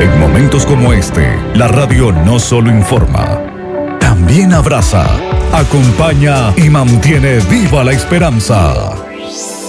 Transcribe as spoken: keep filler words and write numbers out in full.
En momentos como este, la radio no solo informa, también abraza, acompaña y mantiene viva la esperanza.